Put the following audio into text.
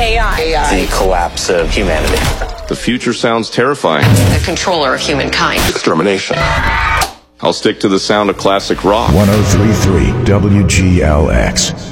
AI. The collapse of humanity. The future sounds terrifying. The controller of humankind. Extermination. I'll stick to the sound of classic rock. 103.3 WGLX.